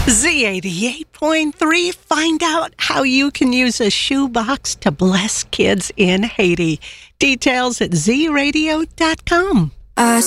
Z88.3. Find out how you can use a shoebox to bless kids in Haiti. Details at zradio.com.